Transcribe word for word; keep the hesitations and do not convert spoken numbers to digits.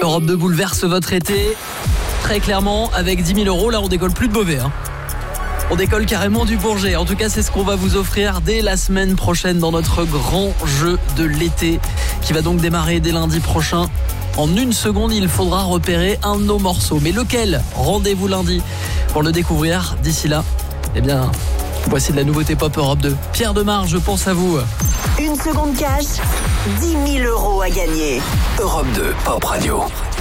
Europe deux bouleverse votre été. Très clairement, avec dix mille euros, là on décolle plus de Beauvais. Hein. On décolle carrément du Bourget. En tout cas, c'est ce qu'on va vous offrir dès la semaine prochaine dans notre grand jeu de l'été qui va donc démarrer dès lundi prochain. En une seconde, il faudra repérer un de nos morceaux. Mais lequel ? Rendez-vous lundi pour le découvrir. D'ici là, eh bien, voici de la nouveauté Pop Europe deux. Pierre Demar, je pense à vous. Une seconde cash, dix mille euros à gagner. Europe deux Pop Radio.